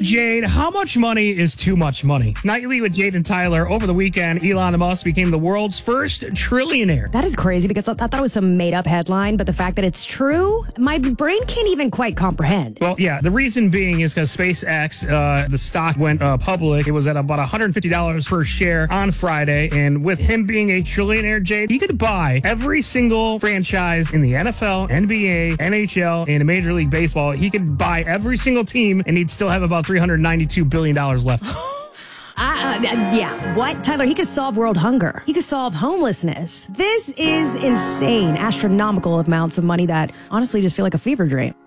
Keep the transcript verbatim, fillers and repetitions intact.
Jade, how much money is too much money? Nightly with Jade and Tyler. Over the weekend, Elon Musk became the world's first trillionaire. That is crazy because I thought it was some made-up headline, but the fact that it's true, my brain can't even quite comprehend. Well, yeah, the reason being is because SpaceX, uh, the stock went uh, public. It was at about one hundred fifty dollars per share on Friday, and with him being a trillionaire, Jade, he could buy every single franchise in the N F L, N B A, N H L, and Major League Baseball. He could buy every single team, and he'd still have about three hundred ninety-two billion dollars left. Uh, yeah, what? Tyler, he could solve world hunger. He could solve homelessness. This is insane, astronomical amounts of money that honestly just feel like a fever dream.